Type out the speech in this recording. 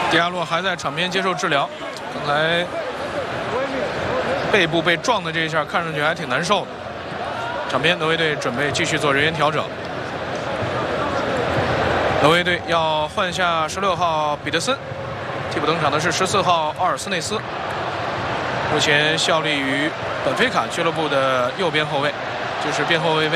迪亚洛还在场边接受治疗，刚才背部被撞的这一下，看上去还挺难受的。场边挪威队准备继续做人员调整。挪威队要换下16号彼得森，替补登场的是14号奥尔斯内斯，目前效力于本菲卡俱乐部的右边后卫，就是边后卫位。